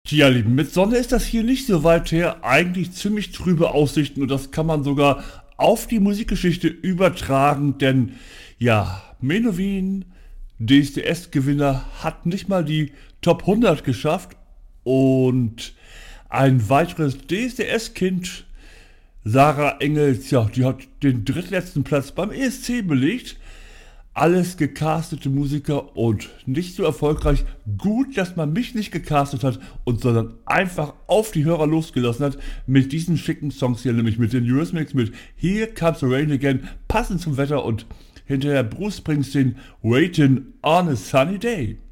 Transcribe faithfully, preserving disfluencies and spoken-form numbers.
Tja, Lieben, mit Sonne ist das hier nicht so weit her. Eigentlich ziemlich trübe Aussichten und das kann man sogar auf die Musikgeschichte übertragen, denn ja, Menowin, D S D S-Gewinner, hat nicht mal die Top hundert geschafft und ein weiteres D S D S-Kind, Sarah Engels, ja, die hat den drittletzten Platz beim E S C belegt. Alles gecastete Musiker und nicht so erfolgreich. Gut, dass man mich nicht gecastet hat und sondern einfach auf die Hörer losgelassen hat mit diesen schicken Songs hier, nämlich mit den Eurythmics, mit Here Comes the Rain Again, passend zum Wetter und hinterher Bruce Springsteen, Waiting on a Sunny Day.